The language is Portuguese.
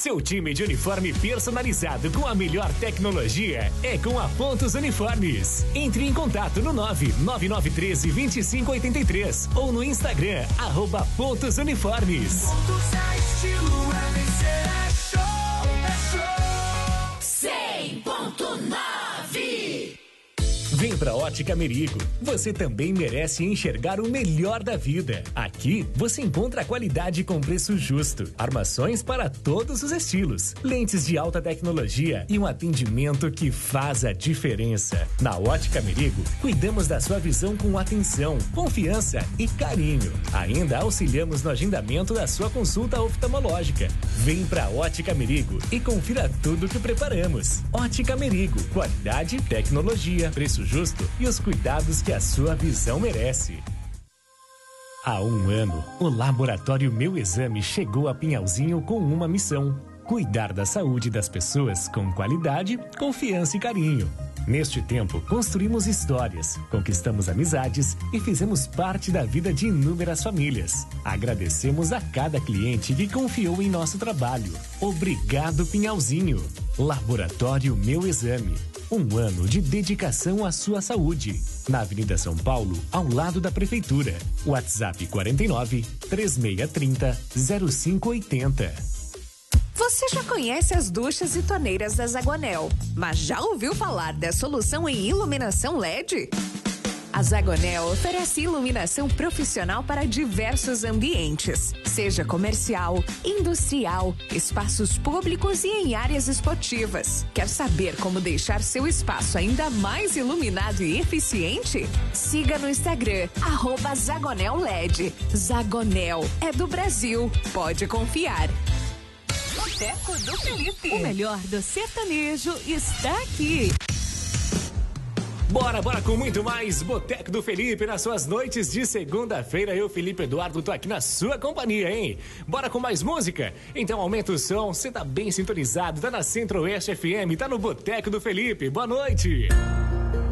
Seu time de uniforme personalizado com a melhor tecnologia é com a Pontos Uniformes. Entre em contato no 99913-2583 ou no Instagram, @Pontos Uniformes. Pontos é estilo, é show, é show. 100.9. Vem pra Ótica Merigo. Você também merece enxergar o melhor da vida. Aqui você encontra qualidade com preço justo, armações para todos os estilos, lentes de alta tecnologia e um atendimento que faz a diferença. Na Ótica Merigo, cuidamos da sua visão com atenção, confiança e carinho. Ainda auxiliamos no agendamento da sua consulta oftalmológica. Vem pra Ótica Merigo e confira tudo que preparamos. Ótica Merigo, qualidade, tecnologia, preço justo e os cuidados que a sua visão merece. Há um ano, o Laboratório Meu Exame chegou a Pinhalzinho com uma missão: cuidar da saúde das pessoas com qualidade, confiança e carinho. Neste tempo, construímos histórias, conquistamos amizades e fizemos parte da vida de inúmeras famílias. Agradecemos a cada cliente que confiou em nosso trabalho. Obrigado, Pinhalzinho. Laboratório Meu Exame. Um ano de dedicação à sua saúde. Na Avenida São Paulo, ao lado da Prefeitura. WhatsApp 49 3630 0580. Você já conhece as duchas e torneiras da Zagonel, mas já ouviu falar da solução em iluminação LED? A Zagonel oferece iluminação profissional para diversos ambientes, seja comercial, industrial, espaços públicos e em áreas esportivas. Quer saber como deixar seu espaço ainda mais iluminado e eficiente? Siga no Instagram, @ZagonelLED. Zagonel é do Brasil, pode confiar. Boteco do Felipe. O melhor do sertanejo está aqui. Bora com muito mais Boteco do Felipe nas suas noites de segunda-feira. Eu, Felipe Eduardo, tô aqui na sua companhia, hein? Bora com mais música? Então aumenta o som, você tá bem sintonizado, tá na Centro-Oeste FM, tá no Boteco do Felipe. Boa noite!